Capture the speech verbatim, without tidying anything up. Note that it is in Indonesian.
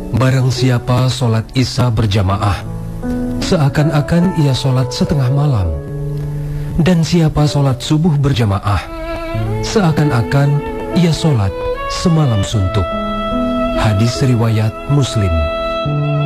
Barang siapa sholat isya berjamaah, seakan-akan ia sholat setengah malam. Dan siapa sholat subuh berjamaah, seakan-akan ia sholat semalam suntuk. Hadis riwayat Muslim.